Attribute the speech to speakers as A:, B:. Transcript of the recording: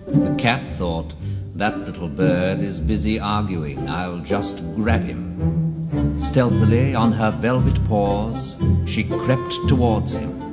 A: The cat thought, "That little bird is busy arguing, I'll just grab him." Stealthily on her velvet paws, she crept towards him.